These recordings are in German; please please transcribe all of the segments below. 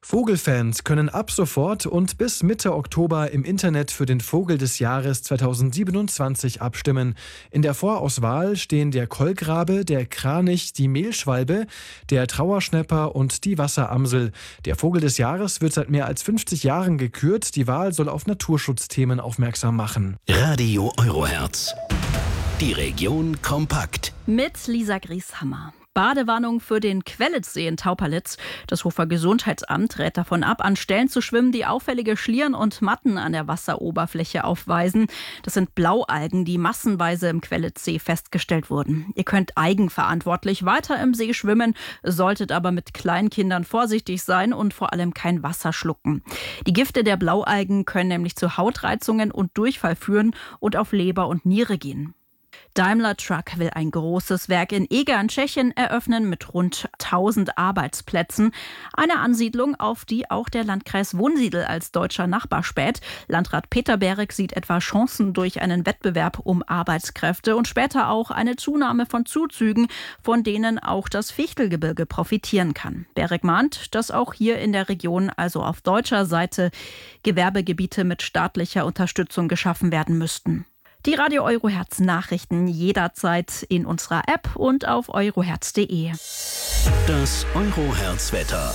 Vogelfans können ab sofort und bis Mitte Oktober im Internet für den Vogel des Jahres 2027 abstimmen. In der Vorauswahl stehen der Kolkrabe, der Kranich, die Mehlschwalbe, der Trauerschnäpper und die Wasseramsel. Der Vogel des Jahres wird seit mehr als 50 Jahren gekürt. Die Wahl soll auf Naturschutzthemen aufmerksam machen. Radio Eurohertz. Die Region kompakt. Mit Lisa Grieshammer. Badewarnung für den Quellitzsee in Taupalitz. Das Hofer Gesundheitsamt rät davon ab, an Stellen zu schwimmen, die auffällige Schlieren und Matten an der Wasseroberfläche aufweisen. Das sind Blaualgen, die massenweise im Quellitzsee festgestellt wurden. Ihr könnt eigenverantwortlich weiter im See schwimmen, solltet aber mit Kleinkindern vorsichtig sein und vor allem kein Wasser schlucken. Die Gifte der Blaualgen können nämlich zu Hautreizungen und Durchfall führen und auf Leber und Niere gehen. Daimler Truck will ein großes Werk in Eger in Tschechien eröffnen mit rund 1000 Arbeitsplätzen. Eine Ansiedlung, auf die auch der Landkreis Wunsiedel als deutscher Nachbar späht. Landrat Peter Berek sieht etwa Chancen durch einen Wettbewerb um Arbeitskräfte und später auch eine Zunahme von Zuzügen, von denen auch das Fichtelgebirge profitieren kann. Berek mahnt, dass auch hier in der Region, also auf deutscher Seite, Gewerbegebiete mit staatlicher Unterstützung geschaffen werden müssten. Die Radio Eurohertz Nachrichten jederzeit in unserer App und auf eurohertz.de. Das Eurohertz Wetter.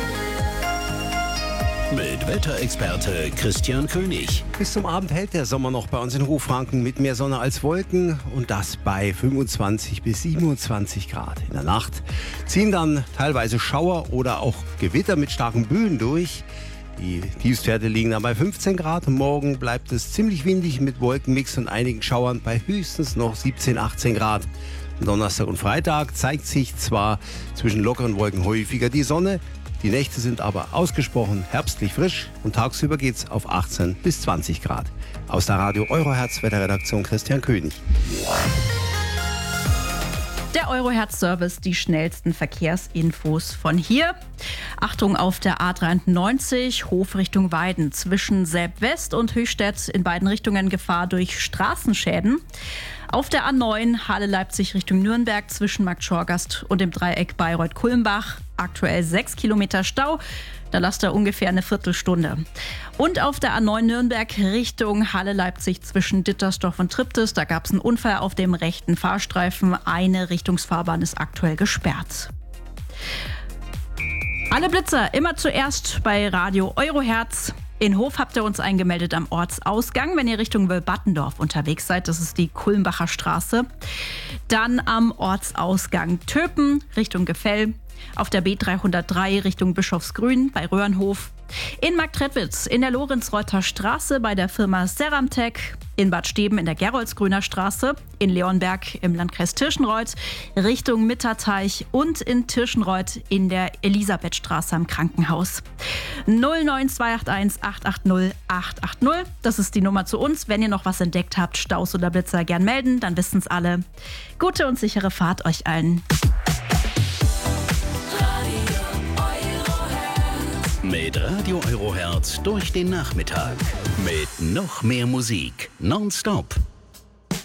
Mit Wetterexperte Christian König. Bis zum Abend hält der Sommer noch bei uns in Hochfranken mit mehr Sonne als Wolken und das bei 25 bis 27 Grad. In der Nacht ziehen dann teilweise Schauer oder auch Gewitter mit starken Böen durch. Die Tiefstwerte liegen dann bei 15 Grad. Morgen bleibt es ziemlich windig mit Wolkenmix und einigen Schauern bei höchstens noch 17, 18 Grad. Donnerstag und Freitag zeigt sich zwar zwischen lockeren Wolken häufiger die Sonne, die Nächte sind aber ausgesprochen herbstlich frisch und tagsüber geht's auf 18 bis 20 Grad. Aus der Radio Eurohertz Wetterredaktion Christian König. Der Eurohertz-Service, die schnellsten Verkehrsinfos von hier. Achtung auf der A93, Hof Richtung Weiden. Zwischen Selb-West und Höchstädt in beiden Richtungen Gefahr durch Straßenschäden. Auf der A9 Halle-Leipzig Richtung Nürnberg zwischen Markt Schorgast und dem Dreieck Bayreuth-Kulmbach. Aktuell 6 Kilometer Stau. Da lasst er ungefähr eine Viertelstunde. Und auf der A9 Nürnberg Richtung Halle-Leipzig zwischen Dittersdorf und Triptis. Da gab es einen Unfall auf dem rechten Fahrstreifen. Eine Richtungsfahrbahn ist aktuell gesperrt. Alle Blitzer immer zuerst bei Radio Eurohertz. In Hof habt ihr uns eingemeldet am Ortsausgang, wenn ihr Richtung Wölbattendorf unterwegs seid. Das ist die Kulmbacher Straße. Dann am Ortsausgang Töpen Richtung Gefell. Auf der B303 Richtung Bischofsgrün bei Röhrenhof. In Marktredwitz in der Lorenz-Reuter Straße bei der Firma Ceramtec. In Bad Steben in der Geroldsgrüner Straße. In Leonberg im Landkreis Tirschenreuth Richtung Mitterteich. Und in Tirschenreuth in der Elisabethstraße am Krankenhaus. 09281 880 880. Das ist die Nummer zu uns. Wenn ihr noch was entdeckt habt, Staus oder Blitzer, gern melden, dann wissen es alle. Gute und sichere Fahrt euch allen. Mit Radio Eurohertz durch den Nachmittag. Mit noch mehr Musik. Nonstop.